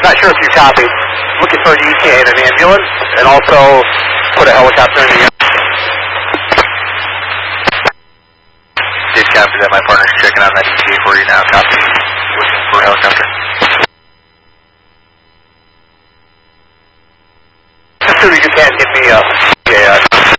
not sure if you copied. Looking for an ETA and an ambulance, and also put a helicopter in the air. Did copy that. My partner's checking on that ETA for you now. Copy. Looking for a helicopter. Assuming you can't get me up. Yeah.